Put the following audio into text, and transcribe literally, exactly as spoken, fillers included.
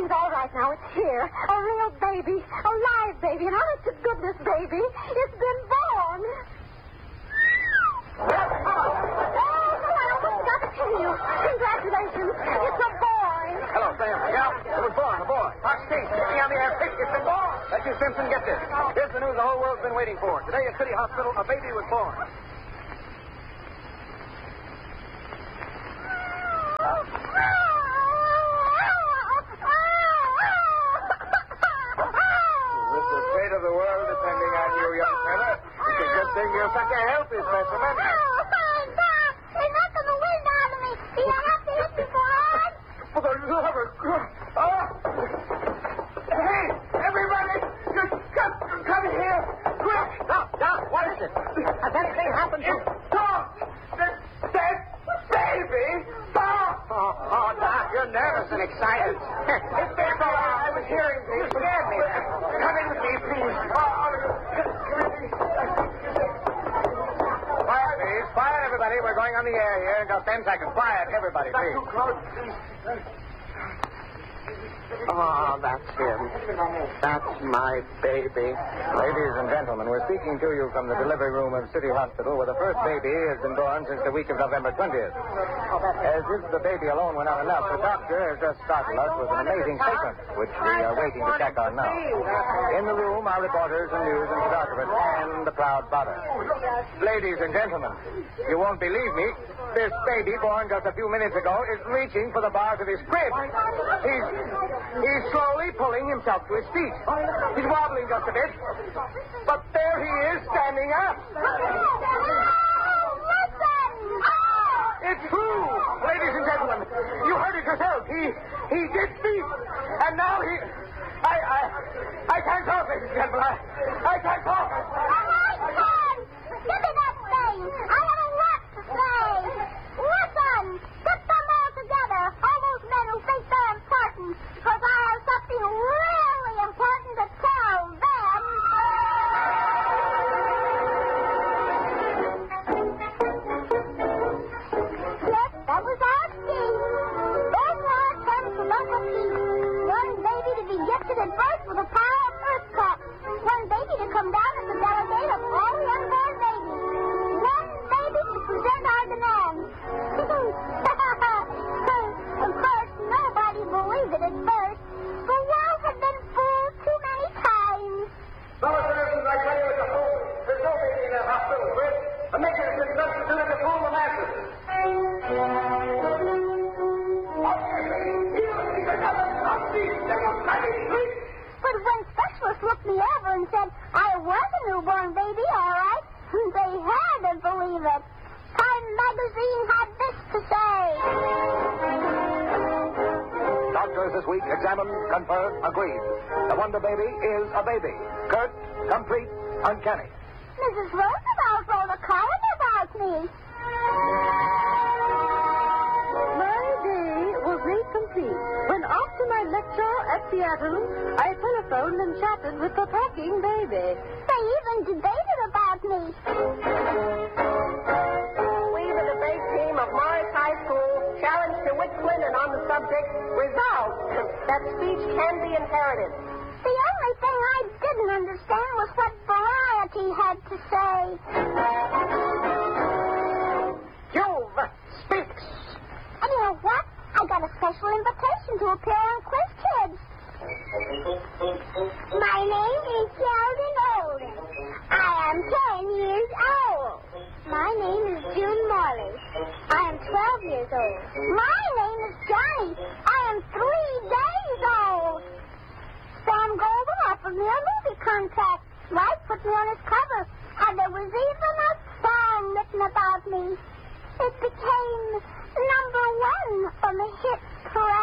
Everything's all right now. It's here. A real baby. A live baby. An honest to goodness baby. It's been born. Oh, come on. I forgot to tell you. Congratulations. It's a boy. Hello, Sam. Yeah, it was born, a boy. Fox Steve, me on the air. It's been born. Let you, Simpson, get this. Here's the news the whole world's been waiting for. Today at City Hospital, a baby was born. With the fate of the world depending on you, young fella, it's a good thing you're such a healthy specimen. Oh, Doc, they're not going to win out of me. Do you have to hit me so hard? For the love of God. Oh! Hey, everybody, just come, come here. Quick! Doc, Doc, what is it? Has anything happened to... Doc! That, that baby! Doc! Oh, oh, Doc, you're nervous and excited. It's been so long. I was hearing things. You scared me then. Come in with me, please. Quiet, please. Quiet, everybody. We're going on the air here in just ten seconds. Quiet, everybody, Not please. too close, please. Oh, that's him. That's my baby. Ladies and gentlemen, we're speaking to you from the delivery room of City Hospital, where the first baby has been born since the week of November twentieth. As if the baby alone were not enough, the doctor has just startled us with an amazing statement, which we are waiting to check on now. In the room are reporters and news and photographers and the proud father. Ladies and gentlemen, you won't believe me. This baby, born just a few minutes ago, is reaching for the bars of his crib. He's, he's slowly pulling himself to his feet. He's wobbling just a bit. But there he is, standing up. It's true, ladies and gentlemen. You heard it yourself. He he did speak. And now he... I, I, I can't talk, ladies and gentlemen. I, I can't talk. Give me that thing. I have a lot to say. Listen, get them all together. All those men who think they're important. Because I have something really important to tell them. Yes, that was our scheme. There's our attempt to look at the one baby to be gifted at birth with the power of Earth Cup. One baby to come down as a delegate of all the unborn babies. One baby to present our demands. Of course, nobody believed it at first. The world had been fooled too many times. Fellow citizens, I tell you it's a fool. There's no baby in that hospital, Chris. I'm making it as substitute to fool the masses. But when specialists looked me over and said I was a newborn baby, all right, they had to believe it. Time magazine had this to say. Doctors this week examined, confirmed, agreed. The Wonder Baby is a baby. Curt, complete, uncanny. Missus Roosevelt wrote a column about me. My day was made complete when after my lecture at Seattle, I telephoned and chatted with the talking baby. They even debated about me. We, the debate team of Morris High School, challenged to wit Clinton on the subject, resolved that speech can be inherited. The only thing I didn't understand was what Variety had to say. Jove speaks. And you know what? I got a special invitation to appear on Quiz Kids. My name is Sheldon Olden. I am ten years old. My name is June Morley. I am twelve years old. My name is Johnny. I am three days old. Sam Golden offered me a movie contract. Mike put me on his cover. And there was even a song written about me. It became number one on the hit parade.